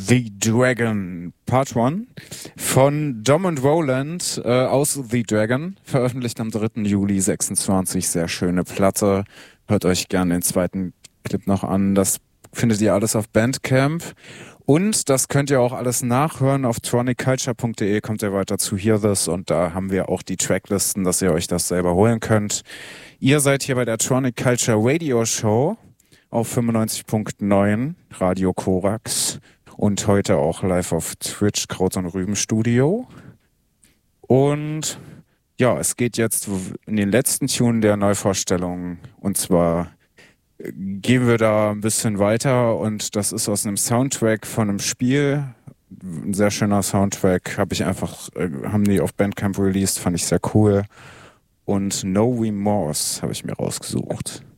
The Dragon Part 1 von Dom und Roland aus The Dragon, veröffentlicht am 3. Juli 26. Sehr schöne Platte. Hört euch gerne den zweiten Clip noch an. Das findet ihr alles auf Bandcamp. Und das könnt ihr auch alles nachhören. Auf tronicculture.de kommt ihr weiter zu Hear This und da haben wir auch die Tracklisten, dass ihr euch das selber holen könnt. Ihr seid hier bei der Tronic Culture Radio Show auf 95.9 Radio Korax und heute auch live auf Twitch, Kraut und Rüben Studio. Und ja, es geht jetzt in den letzten Tune der Neuvorstellung und zwar gehen wir da ein bisschen weiter und das ist aus einem Soundtrack von einem Spiel. Ein sehr schöner Soundtrack, haben die auf Bandcamp released, fand ich sehr cool. Und No Remorse habe ich mir rausgesucht.